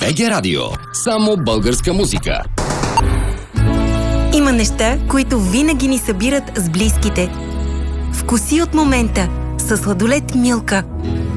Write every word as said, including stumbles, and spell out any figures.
БГ Радио. Само българска музика. Има неща, които винаги ни събират с близките. Вкуси от момента със сладолед Милка.